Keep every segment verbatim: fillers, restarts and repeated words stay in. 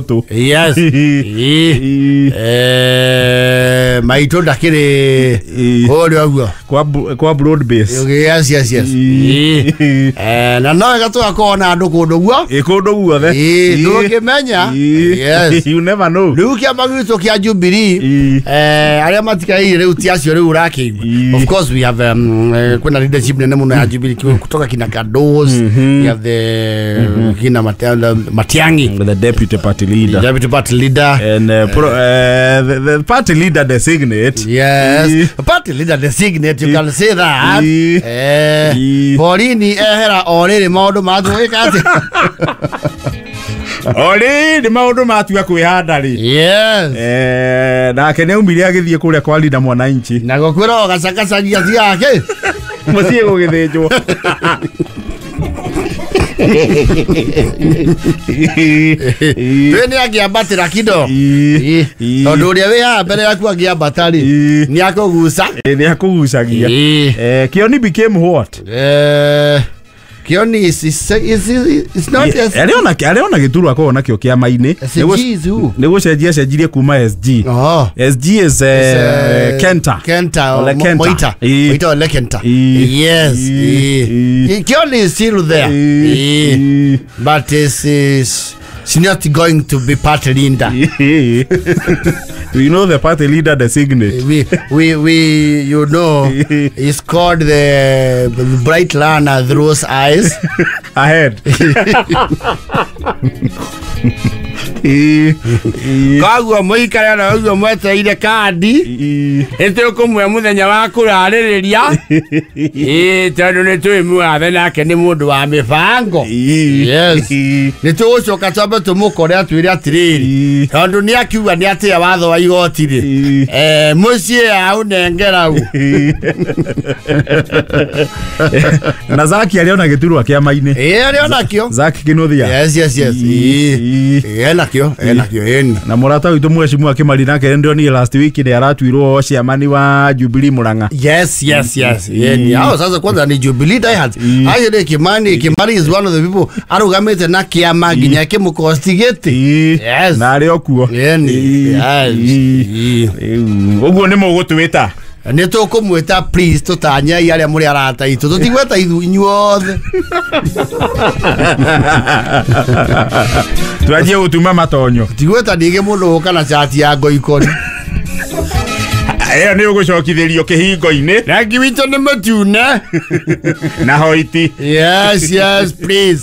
Moto. Yes. Eh, maito ndakire hori waguo kwa kwa broad base. Yes, yes, yes. Eh, na no gato akona andu kundu guo. E kundu guo the. Eh, ndukimenya. Yes. You never know. Riu kia magwito kia Jubilee eh aria matikai riu ti acio riu rakiigua. Of course we have um, uh, kuna leadership nene muno ya Jubilee kutoka kina Kados. We have the kina Matiangi, the deputy party leader. The deputy party leader and uh, pro, uh, the, the party leader designate. Yes. The party leader designate, you can say that. Eh Polini ehera oriri maundu mathu ikati. Oli ni maundu matua kwihanda ri. Yes. Eh na kene umiri agithie kuria kwa leader Mwananchi. Na gokwira gacakacagia cia yake. Mucie gugithijwo. Tweni agiambatira kido. Tondu uria wi ha mbere yaku agiambata ri ni akuguca. Ni akugucagia. Eh Kioni became what? Eh Kioni is is is not as Aliona aliona gituru akona nakio kiama-ini. Nego cenjia cenjirie kuma S G. Oh. S G is uh, Kenta. Kenta or Moita. Moita or Lekenta. Yes. Kioni is still there. But is is she's not going to be party leader. We know the party leader designate. We we we you know it's called the, the bright lana those eyes ahead. Kagua muikara na ugo mweteire kandi ete kumwe muthenya wa kuraririria eh tondu ni twimwathe nake ni mundu wa mibango. Yes. Ni tugucoka twambe tumukore atwire atiriri tondu ni akiuga ni atia watho wa igoti ri eh mucie au nengera u na Zaki aliona gituru kiama-ini. Eh aliona kio Zaki Kinuthia. Yes, yes, yes. Eh nakio eh nakio eni na murata witu mweshimu akimari nake ndio ni last week ni aratwirwo ciamani wa Jubilee Murang'a. Yes, yes, yes. Eni hao sasa kwanza ni Jubilee diehards. Ayo de Kimani Kimani is one of the people arugamite na kiama ginya kimukostigete. Yes. Na ari okuo. Eni. Yes. Uguo ni mugutwita. Ni tukumwita please tutanya yale muri arata itu tutigweta ithu inyuothe. Twajie gutuma matonyo. Tigweta ndige mundu kana chati ya Ngoikoni. Aya ni ugucokithirio kihingo-ini. Rangi witu ni mutune. Na hoiti. Yes, yes, please.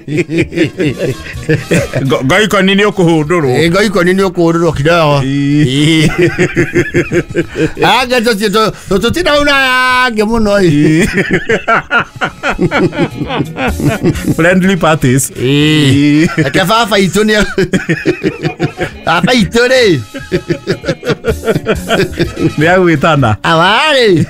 Ngoikoni ni ukuhundurwo. Eh Ngoikoni ni ukuhundurwo kidogo. Aga to to to tina una gemuno. Friendly parties. Eh. Akafafa ituni. Apa itore. Ni agwitana. Awari.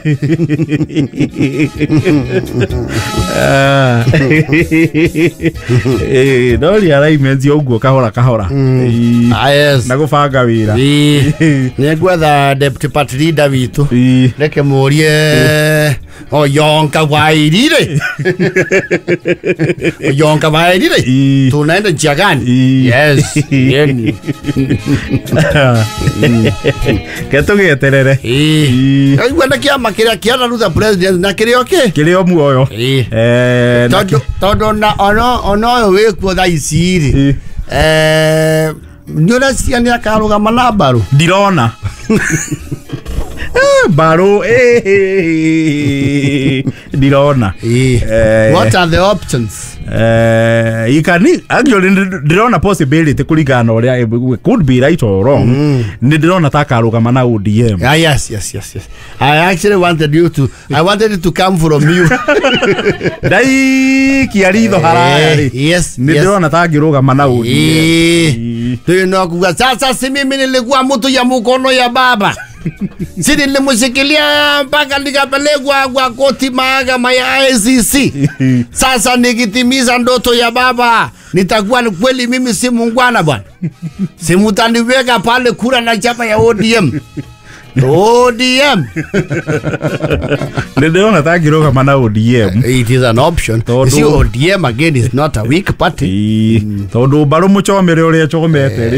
Eh, doli alignment uguo kahora kahora. Yes. Na gubanga wira. Ni gwetha deputy party leader witu. Reke murie o Yonka Wairire. O Yonka Wairire. Tunaenda njia gani? Yes. Yeni. Keto geterere. Eh. Ai wenda kiama kiria kiana rutha president na kirio ki? Kirio muoyo. Eh. Todo todo na ono ono we ku tha isiri. Eh. Nyora ciani akarugama na mbaru. Ndirona. Baro eh ndirona. What are the options? Eh ikani actually ndirona possibility kulingana uria could be right or wrong. Ndirona takarugama na O D M. Ah yes, yes, yes, yes. I actually wanted you to I wanted it to come from you. Dai kiaritho harari. Yes. Ndirona takirugama na O D M. Tu no kuga sasa si mimi nilikuwa mtu ya mkono ya baba. Sisi nilimshikilia mpaka nikapelekwa kwa koti mahakama ya I C C. Sasa nikitimiza ndoto ya baba, nitakuwa kweli mimi si muungwana bwana. Si mtaniweka pale kura na chama ya O D M. O D M. Ndio takiroga mana O D M. It is an option. See, O D M again is not a weak party. Tondu baro muchomere uria chomete